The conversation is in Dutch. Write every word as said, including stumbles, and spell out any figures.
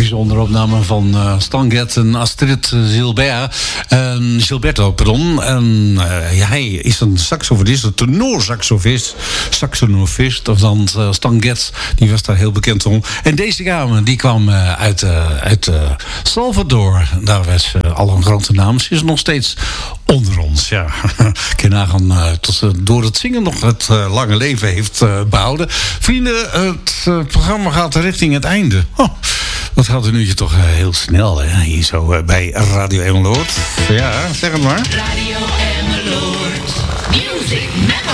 eventjes onder opname van uh, Stan Getz en Astrid Gilbert. Uh, Gilberto, pardon. En, uh, ja, hij is een saxofonist, een tenorsaxofist. Saxonofist, of dan uh, Stan Getz, die was daar heel bekend om. En deze dame, die kwam uh, uit, uh, uit uh, Salvador. Daar was uh, al een grote naam. Ze is nog steeds onder ons, ja. Ik kan nagaan uh, tot ze door het zingen nog het uh, lange leven heeft uh, behouden. Vrienden, het uh, programma gaat richting het einde. Oh, dat gaat een uurtje toch uh, heel snel, hè? Hier zo uh, bij Radio Emmeloord. Ja, zeg het maar. Radio Emmeloord. Music